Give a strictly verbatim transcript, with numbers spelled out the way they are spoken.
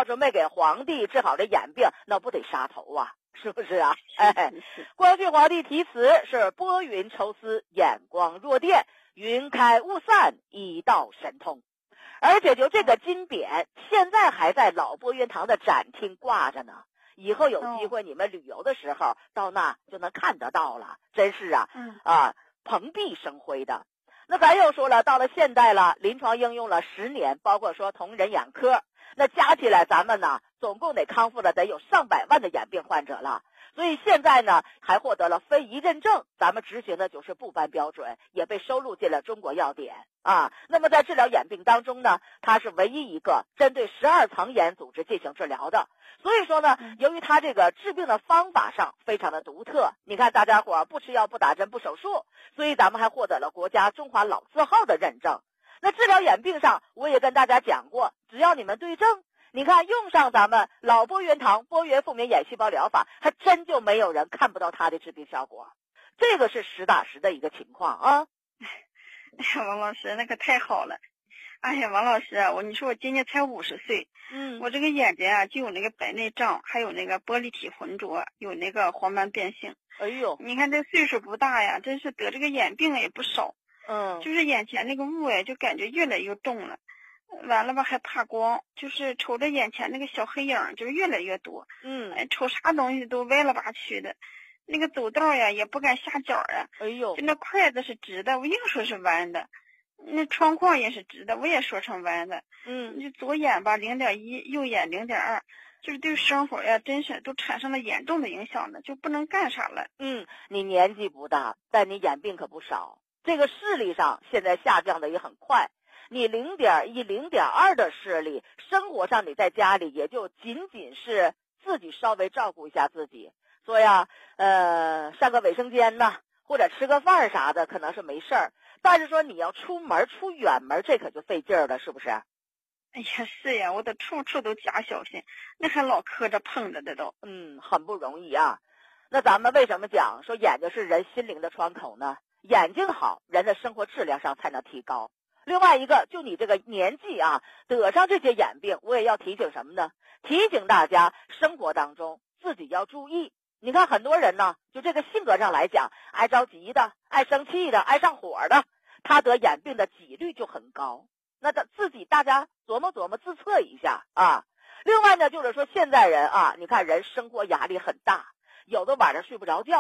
是没给皇帝治好这眼病，那不得杀头啊，是不是啊？哎，光绪皇帝题词是拨云抽丝，眼光若电，云开雾散，一道神通。而且就这个金匾，现在还在老拨云堂的展厅挂着呢。以后有机会你们旅游的时候，到那就能看得到了，真是啊，啊，蓬荜生辉的。那咱又说了，到了现代了，临床应用了十年，包括说同仁眼科，那加起来咱们呢，总共得康复了得有上百万的眼病患者了。所以现在呢，还获得了非遗认证，咱们执行的就是部颁标准，也被收录进了中国药典啊。那么在治疗眼病当中呢，它是唯一一个针对十二层眼组织进行治疗的。所以说呢，由于它这个治病的方法上非常的独特，你看大家伙不吃药、不打针、不手术，所以咱们还获得了国家中华老字号的认证。那治疗眼病上，我也跟大家讲过，只要你们对症，你看用上咱们老拨云堂拨云复明眼细胞疗法，还真就没有人看不到它的治病效果，这个是实打实的一个情况啊。 哎呀，王老师，那可太好了。哎呀，王老师，我你说我今年才五十岁，嗯，我这个眼睛啊就有那个白内障，还有那个玻璃体浑浊，有那个黄斑变性。 哎呦， 你看这岁数不大呀，真是得这个眼病也不少。嗯，就是眼前那个雾呀，就感觉越来越重了。完了吧，还怕光，就是瞅着眼前那个小黑影就越来越多。嗯，哎，瞅啥东西都歪了八曲的。那个走道呀也不敢下脚啊。哎呦，就那筷子是直的，我硬说是弯的。那窗框也是直的，我也说成弯的。嗯，就左眼吧零点一，右眼零点二，就是对生活呀，真是都产生了严重的影响了，就不能干啥了。 嗯，你年纪不大，但你眼病可不少，这个视力上现在下降的也很快。你零点一、零点二的视力，生活上你在家里也就仅仅是自己稍微照顾一下自己，说呀，呃，上个卫生间呐，或者吃个饭啥的，可能是没事儿。但是说你要出门出远门，这可就费劲儿了，是不是？ 哎呀，是呀，我得处处都加小心，那还老磕着碰着的都， 嗯，很不容易啊。那咱们为什么讲说眼睛是人心灵的窗口呢？眼睛好，人的生活质量上才能提高。另外一个，就你这个年纪啊，得上这些眼病，我也要提醒什么呢？提醒大家生活当中自己要注意。你看很多人呢，就这个性格上来讲，爱着急的，爱生气的，爱上火的，他得眼病的几率就很高。那他自己大家琢磨琢磨，自测一下啊。另外呢，就是说现在人啊，你看人生活压力很大，有的晚上睡不着觉。